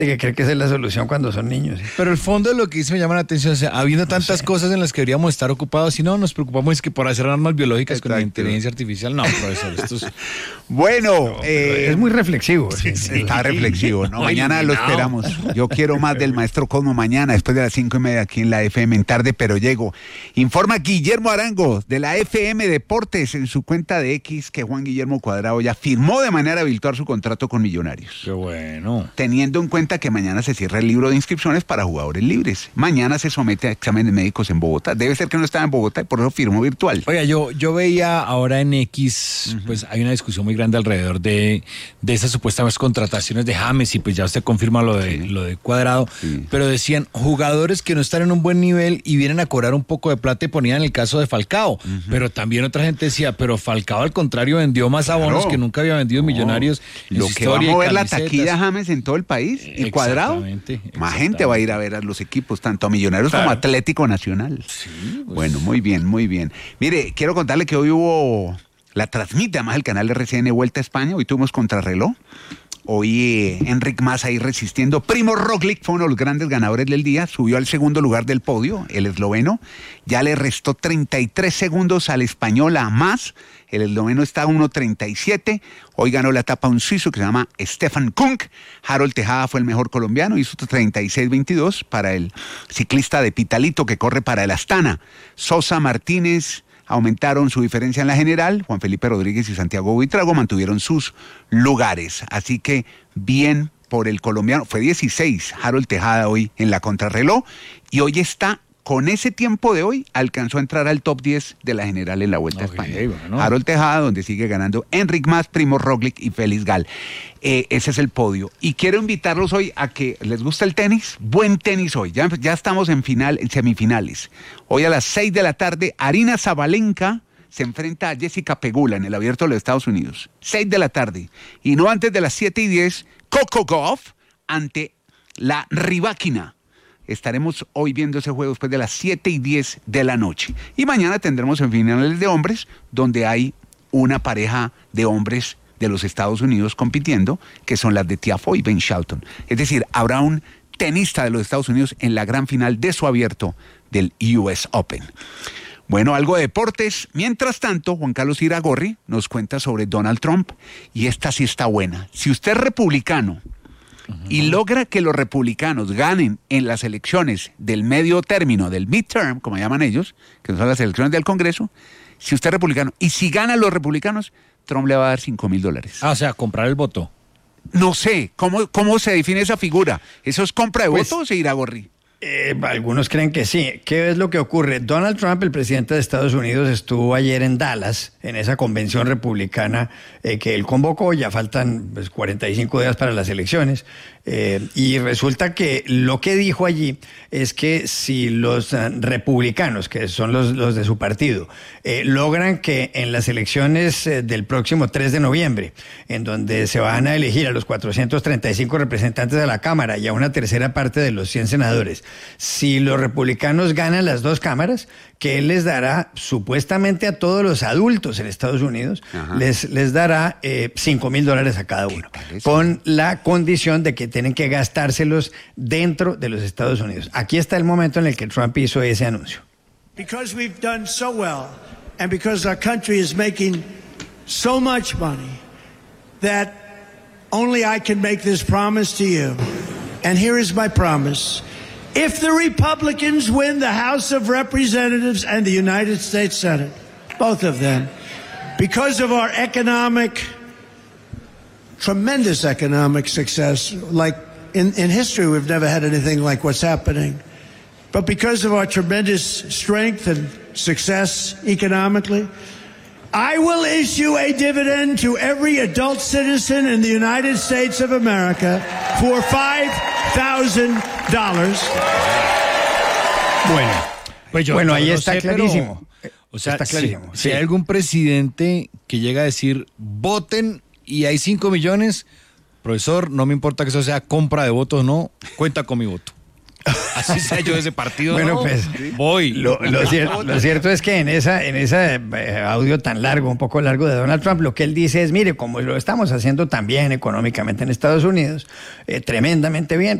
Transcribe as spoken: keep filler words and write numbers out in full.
que cree que esa es la solución cuando son niños. ¿Sí? Pero el fondo de lo que dice me llama la atención, o sea, habiendo tantas no sé. cosas en las que deberíamos estar ocupados, si no nos preocupamos es que por hacer armas biológicas Exacto. con la inteligencia artificial, no, profesor, esto es... Bueno, no, eh, es muy reflexivo. Sí, sí, está reflexivo, ¿no? Mañana lo esperamos. Yo quiero más del maestro Cosmo mañana, después de las cinco y media aquí en la F M en Tarde, pero llego. Informa Guillermo Arango de la F M Deportes en su cuenta de X que Juan Guillermo Cuadrado ya firmó de manera virtual su contrato con Millonarios. Qué bueno. Teniendo en cuenta que mañana se cierra el libro de inscripciones para jugadores libres. Mañana se somete a exámenes médicos en Bogotá. Debe ser que no estaba en Bogotá y por eso firmó virtual. Oiga, yo, yo veía ahora en X, uh-huh. pues hay una discusión muy grande alrededor de, de esas supuestas contrataciones de James y pues ya usted confirma lo de, sí. lo de Cuadrado, sí. pero decían jugadores que no están en un buen nivel y vienen a cobrar un poco de plata y ponían el caso de Falcao, uh-huh. pero también otra gente decía, pero Falcao al contrario vendió más abonos claro. que nunca había vendido no. Millonarios en lo su que historia va a mover la taquilla James en todo el país y Cuadrado, exactamente. más gente va a ir a ver a los equipos, tanto a Millonarios claro. como a Atlético Nacional. Sí, pues. Bueno, muy bien, muy bien. Mire, quiero contarle que hoy hubo, la transmite además el canal de R C N Vuelta a España, hoy tuvimos contrarreloj. Hoy eh, Enric Mas ahí resistiendo. Primo Roglic fue uno de los grandes ganadores del día, subió al segundo lugar del podio, el esloveno. Ya le restó treinta y tres segundos al español a Mas. El esloveno está a uno treinta y siete. Hoy ganó la etapa un suizo que se llama Stefan Kunk. Harold Tejada fue el mejor colombiano, hizo treinta y seis veintidós para el ciclista de Pitalito que corre para el Astana. Sosa, Martínez aumentaron su diferencia en la general. Juan Felipe Rodríguez y Santiago Buitrago mantuvieron sus lugares. Así que bien por el colombiano. Fue dieciséis Harold Tejada hoy en la contrarreloj y hoy está, con ese tiempo de hoy, alcanzó a entrar al top diez de la general en la Vuelta okay, a España. Bueno. Harold Tejada, donde sigue ganando Enric Mas, Primo Roglic y Félix Gal. Eh, ese es el podio. Y quiero invitarlos hoy a que les gusta el tenis. Buen tenis hoy. Ya, ya estamos en final, en semifinales. Hoy a las seis de la tarde, Aryna Sabalenka se enfrenta a Jessica Pegula en el Abierto de los Estados Unidos. seis de la tarde. Y no antes de las siete y diez, Coco Gauff ante la Rybakina. Estaremos hoy viendo ese juego después de las siete y diez de la noche. Y mañana tendremos en finales de hombres, donde hay una pareja de hombres de los Estados Unidos compitiendo, que son las de Tiafoe y Ben Shelton. Es decir, habrá un tenista de los Estados Unidos en la gran final de su abierto del U S Open. Bueno, algo de deportes. Mientras tanto, Juan Carlos Iragorri nos cuenta sobre Donald Trump, y esta sí está buena. Si usted es republicano y logra que los republicanos ganen en las elecciones del medio término, del midterm, como llaman ellos, que son las elecciones del Congreso, si usted es republicano, y si ganan los republicanos, Trump le va a dar cinco mil dólares. Ah, o sea, comprar el voto. No sé, ¿cómo, cómo se define esa figura? ¿Eso es compra de pues, votos, Iragorri? Eh, algunos creen que sí. ¿Qué es lo que ocurre? Donald Trump, el presidente de Estados Unidos, estuvo ayer en Dallas, en esa convención republicana eh, que él convocó. Ya faltan pues, cuarenta y cinco días para las elecciones. Eh, y resulta que lo que dijo allí es que si los uh, republicanos, que son los, los de su partido, eh, logran que en las elecciones eh, del próximo tres de noviembre, en donde se van a elegir a los cuatrocientos treinta y cinco representantes de la Cámara y a una tercera parte de los cien senadores, si los republicanos ganan las dos cámaras, que él les dará supuestamente a todos los adultos en Estados Unidos, les, les dará eh, cinco mil dólares a cada uno, con la condición de que tienen que gastárselos dentro de los Estados Unidos. Aquí está el momento en el que Trump hizo ese anuncio. Because we've done so well and because our country is making so much money that only I can make this promise to you. And here is my promise. If the Republicans win the House of Representatives and the United States Senate, both of them, because of our economic, tremendous economic success, like in, in history we've never had anything like what's happening, but because of our tremendous strength and success economically, I will issue a dividend to every adult citizen in the United States of America for five thousand dollars. Bueno, pues yo, bueno, ahí no está sé, clarísimo. Pero, o sea, está clarísimo. Si, sí. si hay algún presidente que llega a decir, voten y hay cinco millones, profesor, no me importa que eso sea compra de votos, no, cuenta con mi voto. Así sea yo de ese partido. Bueno, no, pues voy. Lo, lo, cier- lo cierto es que en esa en ese eh, audio tan largo, un poco largo de Donald Trump, lo que él dice es, mire, como lo estamos haciendo tan bien económicamente en Estados Unidos, eh, tremendamente bien,